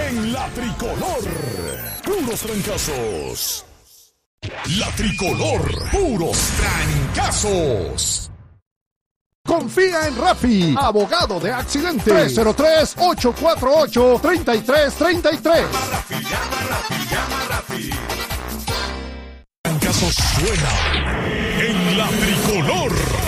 en La Tricolor. Puros trancazos. La Tricolor. Puros trancazos. Confía en Rafi, abogado de accidentes. 303-848-3333. Llama Rafi. Trancazos suena en La Tricolor.